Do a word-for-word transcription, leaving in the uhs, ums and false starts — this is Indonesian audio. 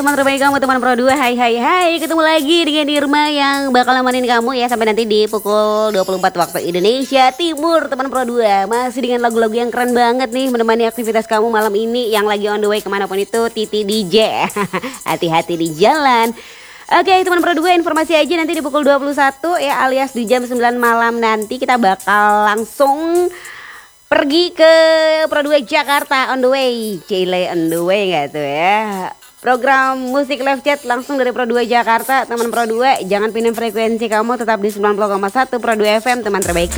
teman terbaik kamu, teman Pro dua. Hai hai hai, ketemu lagi dengan Irma yang bakal nemenin kamu ya sampai nanti di pukul dua puluh empat waktu Indonesia Timur, teman Pro dua. Masih dengan lagu-lagu yang keren banget nih menemani aktivitas kamu malam ini yang lagi on the way kemanapun itu. Titi D J. Hati-hati di jalan. Oke teman Pro dua, informasi aja nanti di pukul dua puluh satu ya, alias di jam sembilan malam nanti kita bakal langsung pergi ke Pro dua Jakarta on the way. Cile on the way gak tuh ya. Program musik live chat langsung dari Pro dua Jakarta. Teman Pro dua, jangan pindah frekuensi kamu, tetap di sembilan puluh koma satu Pro dua F M, teman terbaik.